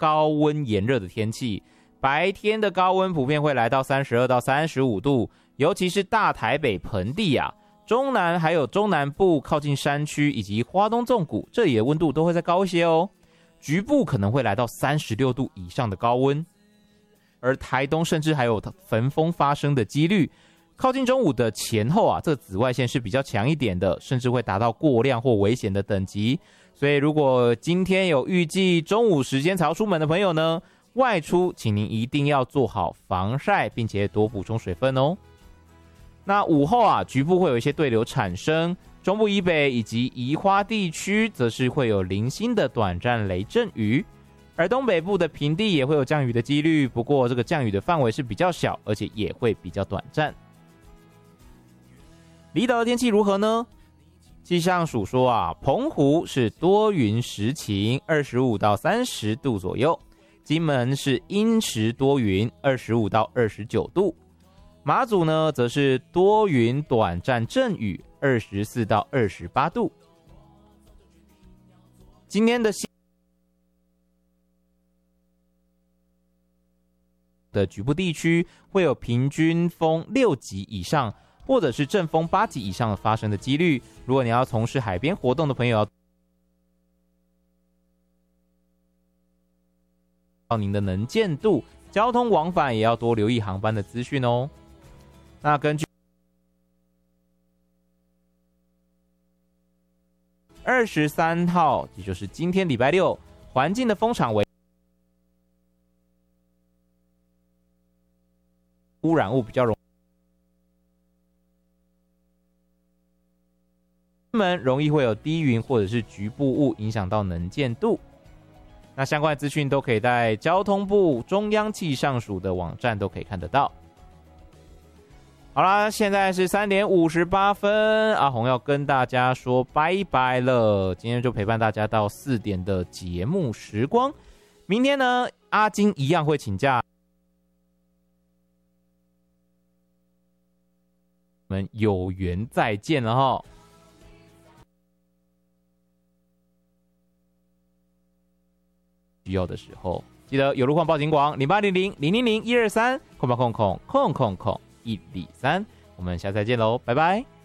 高温炎热的天气，白天的高温普遍会来到32到35度，尤其是大台北盆地啊，中南还有中南部靠近山区以及花东纵谷，这里的温度都会再高一些哦，局部可能会来到36度以上的高温，而台东甚至还有焚风发生的几率。靠近中午的前后啊，这紫外线是比较强一点的，甚至会达到过量或危险的等级。所以如果今天有预计中午时间才要出门的朋友呢，外出请您一定要做好防晒，并且多补充水分哦。那午后啊，局部会有一些对流产生，中部以北以及宜花地区则是会有零星的短暂雷阵雨，而东北部的平地也会有降雨的几率，不过这个降雨的范围是比较小，而且也会比较短暂。离岛的天气如何呢？气象署说啊，澎湖是多云时晴，25到30度左右；金门是阴时多云，25到29度；马祖呢，则是多云短暂阵雨，24到28度。今天的局部地区会有平均风6级以上，或者是阵风8级以上的发生的几率。如果你要从事海边活动的朋友，要您的能见度，交通往返也要多留意航班的资讯哦。那根据23号，也就是今天礼拜六，环境的风场为污染物比较容易会有低云或者是局部雾影响到能见度。那相关的资讯都可以在交通部中央气象署的网站都可以看得到。好啦，现在是3点58分，阿红要跟大家说拜拜了。今天就陪伴大家到4点的节目时光。明天呢，阿金一样会请假，我们有缘再见了齁。需要的时候，记得有路况报警广0800-000-123，空123，我们下次再见喽，拜拜。